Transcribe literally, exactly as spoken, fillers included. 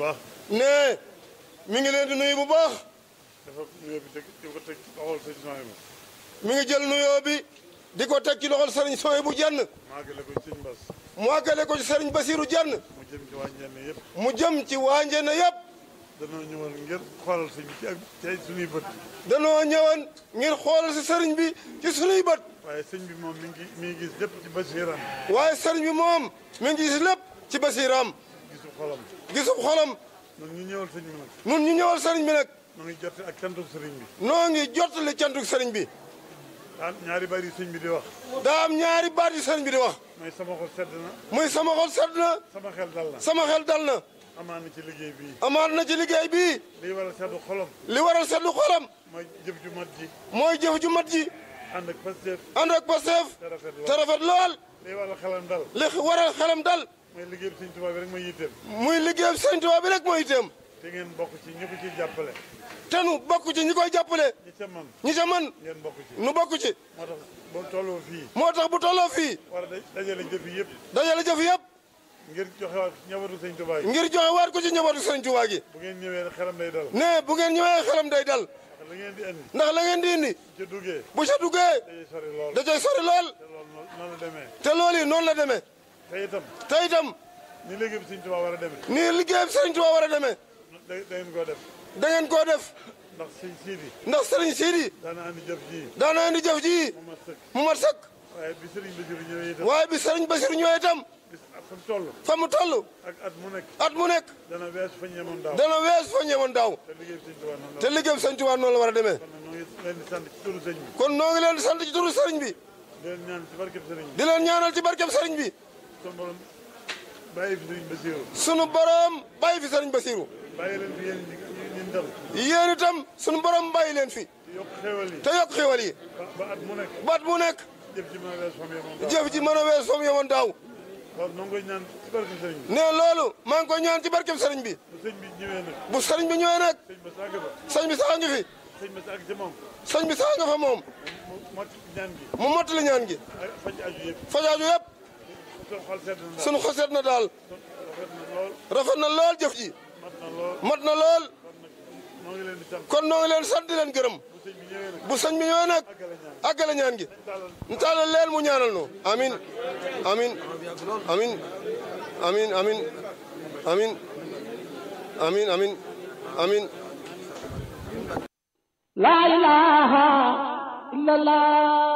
baax. ne mi ngi leen di nuyu bu baax. dafa nuyoo bi teg di ko teg ci loxol sëñ Sohaybu. mi ngi jël nuyoo bi di ko teg ci loxol sëriñ Sohaybu Jenn. mu àggale ko ci sëñ Bass. mu àggale ko ci sëriñ Basiiru Jenn. mu jëm ci waa Njenne yëpp. mu jëm ci waa Njenne yëpp. danoo ñëwoon ngir xoolal sëñ bi ci ak ci ay sunuy bët. danoo ñëwoon ngir xoolal si sëriñ bi ci sunuy bët. waaye sëñ bi moom mi ngi mi ngi gis lépp ci basiiram. waaye sëriñ bi moom mi ngi gis lépp ci basiiram. gisu xolam. gisu xolam. ñun ñu ñëwal sëñ bi nag. nun ñu ñëwal sëriñ bi nag. noo ngi jot ak cantuk sëriñ bi. noo ngi jottali cantuk sëriñ bi. daa ñaari baat yi sëñ bi di wax. daa am ñaari baat yi sëriñ bi di wax. mooy sama xol sedd na. muy sama xol sedd na. sama xel dal na. sama xel dal na. amaan na ci liggéey bii. amaat na ci liggéey bii. li waral seddu xolam. li waral seddu xolam. mooy jëf ju mat ji. mooy jëf ju mat ji. ànd ak Pastef. ànd ak Pastef. te rafet lool te rafet lool. li waral xelam dal. li waral xelam dal. mooy liggéey bi sëñ Tuubaa bi rek mooy yitteem. muy liggéey sëriñ Tuubaa bi rek mooy itam. te ngeen bokk ci ñi ko ciy jàppale. te nu bokk ci ñi koy jàppale. ñi ca man. ñi ca man ngeen bokk ci. nu bokk ci. moo tax boo tolloo fii. moo tax bu tolloo fii. war a dajale jëf yi yëpp. dajale jëf yëpp. ngir joxewaat njabootu sëñ Tuubaa gi. ngir joxe waat ko ci njabootu sëriñ Tuubaa gi. bu ngeen ñëwee xelam day dal. ne bu ngeen ñëwee xelam day dal. la ngeen di indi. ndax la ngeen di indi. ca duggee. bu ca duggee. day sori lool. da cay sori lool. te loolu noonu la demee. te loolu yi noonu la demee. te itam. te itam. ni liggéey bi sëñ Tuubaa war a demee. nii liggéey bi sëriñ Tuubaa war a demee. da da ngeen koo def. da ngeen koo def. ndax sëñ Sidi. ndax sëriñ Sidi. daana andi jëf ji. daana indi jëf ji. mu mat sëkk. mu mat sëkk. waaye bi sëriñ Basiru ñëwee itam. waaye bi sëriñ Basiru ñëwee itam. bis fa mu toll. fa mu toll. ak at mu nekk. at mu nekk. dana weesu fa ñemoon daaw. dana wees fa ñeewoon daaw. te liggéey bi sëñ Tuubaa noonu la. te liggéey bi sëriñ Tuubaa noonu la war a demee. kon nag ñoo ngi leen di sant ci turu sëñ bi. kon noo ngi leen di sant ci turu sëriñ bi. di leen ñaan ci barkeb sëriñ bi. di leen ñaanal ci barkeb sëriñ bi. kon borom bàyyi fi sëriñ Basiru. sunu borom bàyyi fi sëriñ Basiru. bàyyi leen fi yéen ñi ndam. yéen itam sunu borom bàyyi leen fi. te yokk xéewal yi. te yokk xéwal yi. ba ba at mu nekk. baat mu nekk. jëf ji mën a weesu fa mu yemoon daaw. jëf ji mën a wees fa mu yemoon daaw. loolu noo ngi koy ñaan ci barkeb sëriñ bi. ne loolu maa ngi koy ñaan ci barkeb sëriñ bi. bu sëñ bi ñëwee nag. bu sëriñ bi ñëwee nag. sëñ ba sàgg ba. sëñ bi saa ngi fi. sëñ ba sàgg ca moom. sëñ bi saa nga fa moom. mu mot ñaan gi. mu mottali ñaan gi. ak faj aju yëpp. fajaaju yëpp. soo xol sedd na daal. sunu xoseet na daal. rafet na lool. rafet na lool jëf ji. mat na lool. mat na lool. kon nag noo ngi leen di sant. kon noo ngi leen sant di leen gërëm. bu sëñ bi ñëwee nag. bu sëñ bi ñëwee nag. àggale ñaan. àggale ñaan gi. tàllal. ñu tàllal leen mu ñaanal nu amin amin amin amin amin amin amin amin amin La ilaha illallah